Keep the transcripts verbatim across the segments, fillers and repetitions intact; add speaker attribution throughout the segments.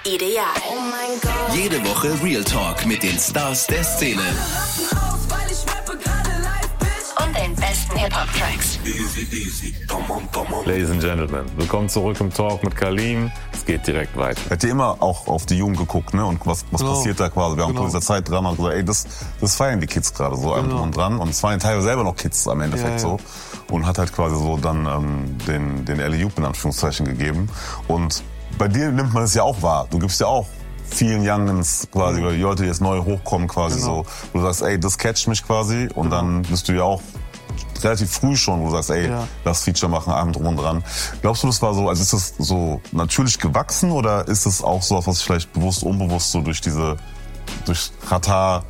Speaker 1: Ideal.
Speaker 2: Oh mein Gott.
Speaker 3: Jede Woche Real Talk mit den Stars der Szene.
Speaker 1: Und den besten Hip-Hop-Tracks.
Speaker 4: Ladies and Gentlemen, willkommen zurück im Talk mit Kalim. Es geht direkt weiter.
Speaker 5: Er hat ja immer auch auf die Jugend geguckt, ne? Und was, was
Speaker 6: Genau.
Speaker 5: passiert da quasi? Wir haben
Speaker 6: Genau.
Speaker 5: in dieser Zeit dran und gesagt, ey, das, das feiern die Kids gerade so einem
Speaker 6: Genau.
Speaker 5: und dran. Und es waren teilweise selber noch Kids am Endeffekt
Speaker 6: Ja, ja.
Speaker 5: so. Und hat halt quasi so dann ähm, den, den Alley-Oop in Anführungszeichen gegeben. Und bei dir nimmt man es ja auch wahr. Du gibst ja auch vielen Youngins quasi, oder die Leute, die jetzt neu hochkommen quasi
Speaker 6: Genau.
Speaker 5: so. Wo du sagst, ey, das catcht mich quasi. Und
Speaker 6: Genau.
Speaker 5: dann bist du ja auch relativ früh schon, wo du sagst, ey,
Speaker 6: Ja.
Speaker 5: das Feature machen, Abend drum und dran. Glaubst du, das war so, also ist das so natürlich gewachsen oder ist das auch so, was sich vielleicht bewusst, unbewusst so durch diese, durch Katar,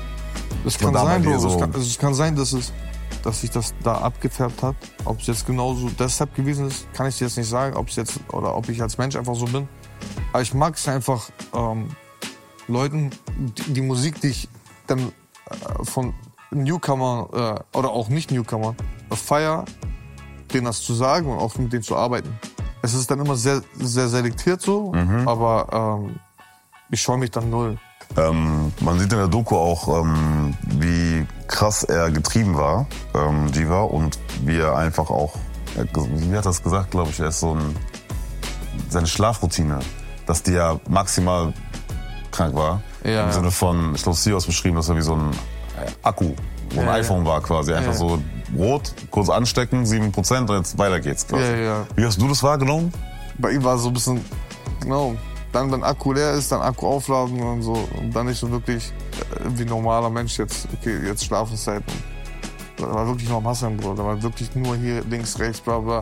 Speaker 6: Es kann
Speaker 5: da bei
Speaker 6: sein,
Speaker 5: dir
Speaker 6: Bro.
Speaker 5: so-
Speaker 6: Es, kann, also es kann sein, dass es, dass sich das da abgefärbt hat. Ob es jetzt genauso deshalb gewesen ist, kann ich dir jetzt nicht sagen. Ob es jetzt oder ob ich als Mensch einfach so bin. Aber ich mag es einfach, ähm, Leuten die, die Musik, die ich dann äh, von Newcomer äh, oder auch nicht Newcomer feier, denen das zu sagen und auch mit denen zu arbeiten. Es ist dann immer sehr, sehr selektiert so, aber ähm, ich scheue mich dann null.
Speaker 5: ähm, man sieht in der Doku auch, ähm, wie krass er getrieben war, ähm, Jiva, und wie er einfach auch, er, wie hat er das gesagt, glaube ich, er ist so ein, seine Schlafroutine, dass die ja maximal krank war.
Speaker 6: Ja,
Speaker 5: Im
Speaker 6: ja.
Speaker 5: Sinne von, ich glaube, Sie hat beschrieben, dass er wie so ein Akku, wo ein
Speaker 6: Ja, ja.
Speaker 5: iPhone war quasi. Einfach
Speaker 6: Ja.
Speaker 5: so rot, kurz anstecken, sieben Prozent und jetzt weiter geht's quasi.
Speaker 6: Ja, ja.
Speaker 5: Wie hast du das wahrgenommen?
Speaker 6: Bei ihm war es so ein bisschen, genau, dann, wenn Akku leer ist, dann Akku aufladen und so. Und dann nicht so wirklich äh, wie ein normaler Mensch jetzt, okay, jetzt Schlafenszeit. Da war wirklich noch am Hasseln, Bruder. Da war wirklich nur hier links, rechts, bla bla.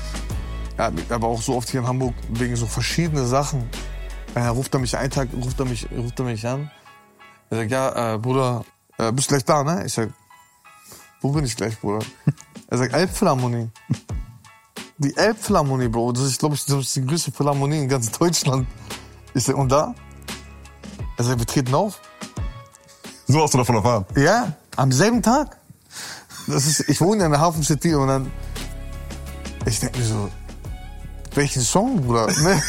Speaker 6: Ja, er war auch so oft hier in Hamburg wegen so verschiedene Sachen. Er ruft er mich einen Tag, ruft er mich, ruft er mich an. Er sagt, ja, äh, Bruder, äh, bist gleich da, ne? Ich sag, wo bin ich gleich, Bruder? Er sagt, Elbphilharmonie. Die Elbphilharmonie, Bro, das ist, glaube ich, das ist die größte Philharmonie in ganz Deutschland. Ich sag, und da? Er sagt, wir treten auf.
Speaker 5: So hast du davon erfahren.
Speaker 6: Ja, am selben Tag. Das ist, ich wohne in der Hafen City und dann, ich denke mir so, welchen Song, Bruder? Ne?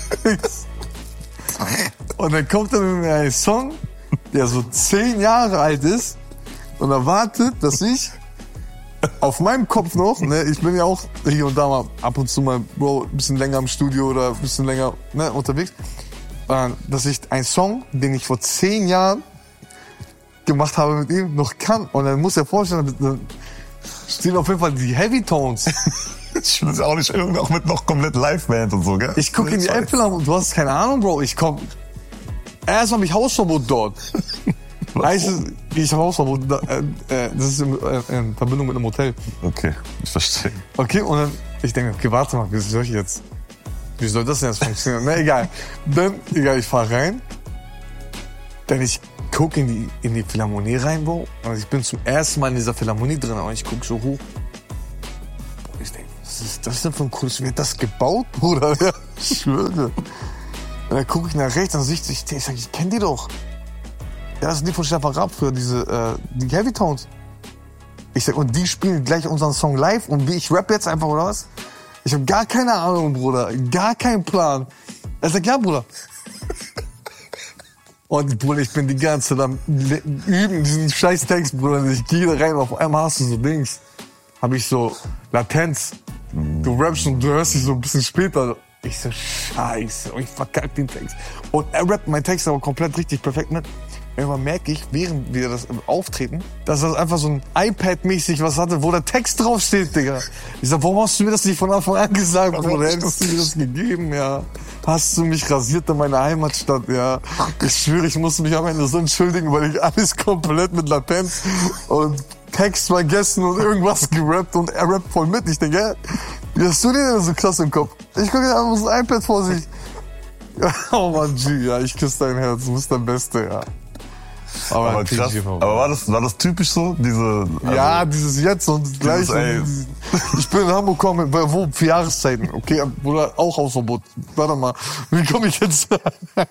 Speaker 6: Und dann kommt er mit mir ein Song, der so zehn Jahre alt ist und erwartet, dass ich auf meinem Kopf noch, ne, ich bin ja auch hier und da mal ab und zu mal, Bro, ein bisschen länger im Studio oder ein bisschen länger, ne, unterwegs, äh, dass ich einen Song, den ich vor zehn Jahren gemacht habe mit ihm, noch kann. Und dann muss er vorstellen, dann stehen auf jeden Fall die Heavy Tones.
Speaker 5: Ich will es auch nicht irgendwie auch mit noch komplett Liveband und so, gell?
Speaker 6: Ich gucke in die Elbphilharmonie und du hast keine Ahnung, Bro. Ich komm. Erstmal habe ich Hausverbot dort. Heißt es, ich habe Hausverbot. Da, äh, äh, das ist in, äh, in Verbindung mit einem Hotel.
Speaker 5: Okay, ich verstehe.
Speaker 6: Okay, und dann, ich denke, okay, warte mal, wie soll ich jetzt, wie soll das denn jetzt funktionieren? Na, egal. Dann, egal, ich fahr rein. Dann ich gucke in die, in die Philharmonie rein, Bro. Und ich bin zum ersten Mal in dieser Philharmonie drin, und ich gucke so hoch. Bro, ich denke, was ist das denn für ein cooles, wie hat das gebaut, Bruder? Ja, ich schwöre. Und dann gucke ich nach rechts und ich, ich, ich sag, ich kenne die doch. Ja, das sind die von Stefan Raab früher, diese, äh, die Heavy Tones. Ich sag, und die spielen gleich unseren Song live und wie ich rap jetzt einfach, oder was? Ich hab gar keine Ahnung, Bruder. Gar keinen Plan. Er sagt, ja, Bruder. Und, Bruder, ich bin die ganze Zeit am le- üben, diesen scheiß Text, Bruder. Ich gehe da rein, auf einmal hast du so Dings. Hab ich so Latenz. Du rappst und du hörst dich so ein bisschen später. Ich so, scheiße. Und ich verkack den Text. Und er rappt meinen Text aber komplett richtig perfekt mit. Irgendwann merke ich, während wir das auftreten, dass das einfach so ein iPad-mäßig was hatte, wo der Text draufsteht, Digga. Ich sag, warum hast du mir das nicht von Anfang an gesagt, Bruder? Hättest du mir das gegeben, ja. Hast du mich rasiert in meiner Heimatstadt, ja. Ich schwöre, ich musste mich am Ende so entschuldigen, weil ich alles komplett mit Latenz und Text vergessen und irgendwas gerappt und er rappt voll mit. Ich denke, hä? Wie hast du den denn so krass im Kopf? Ich gucke einfach so ein iPad vor sich. Oh Mann, G, ja, ich küsse dein Herz, du bist der Beste, ja. Aber,
Speaker 5: Aber krass. Aber war das, war das typisch so? Diese, also
Speaker 6: ja, dieses Jetzt und gleich.
Speaker 5: ey.
Speaker 6: Ich bin in Hamburg gekommen, wo? Für Jahreszeiten. Okay, Bruder, auch Hausverbot. Warte mal, wie komme ich jetzt?